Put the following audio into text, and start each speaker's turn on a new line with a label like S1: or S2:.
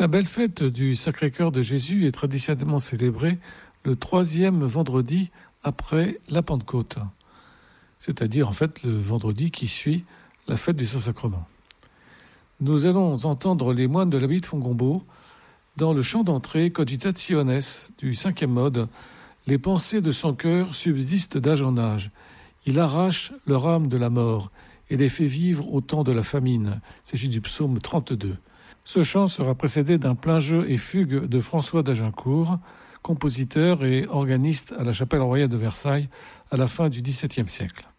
S1: La belle fête du Sacré-Cœur de Jésus est traditionnellement célébrée le 3e vendredi après la Pentecôte, c'est-à-dire en fait le vendredi qui suit la fête du Saint-Sacrement. Nous allons entendre les moines de l'abbaye de Fongombault dans le chant d'entrée Cogitationes du 5e mode. Les pensées de son cœur subsistent d'âge en âge. Il arrache leur âme de la mort et les fait vivre au temps de la famine. Il s'agit du psaume 32. Ce chant sera précédé d'un plein jeu et fugue de François d'Agincourt, compositeur et organiste à la chapelle royale de Versailles à la fin du XVIIe siècle.